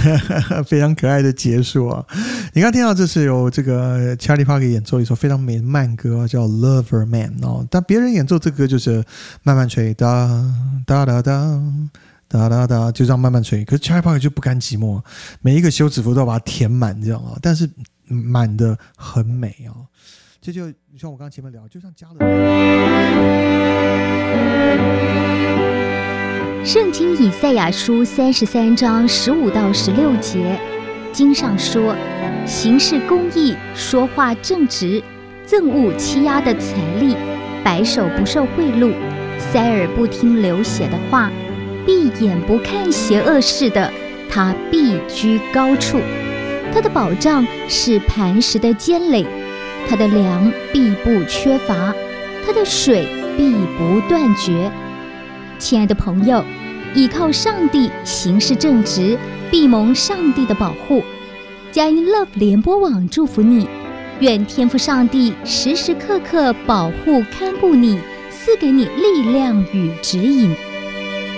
非常可爱的结束啊！你刚听到这是由这个 Charlie Parker 演奏一首非常美的慢歌，叫 Lover Man 哦。但别人演奏这歌就是慢慢吹，哒哒哒哒哒哒哒，就这样慢慢吹。可是 Charlie Parker 就不甘寂寞，每一个休止符都要把它填满，这样啊。但是满的很美啊。这就像我刚刚前面聊，就像加了。 圣经以赛亚书33章15到16节，经上说：行事公义，说话正直，憎恶欺压的财力，白手不受贿赂，塞耳不听流血的话，闭眼不看邪恶事的，他必居高处。他的保障是磐石的坚垒，他的粮必不缺乏，他的水必不断绝。亲爱的朋友，依靠上帝行事正直，必蒙上帝的保护。佳音 Love 联播网祝福你，愿天父上帝时时刻刻保护看顾你，赐给你力量与指引。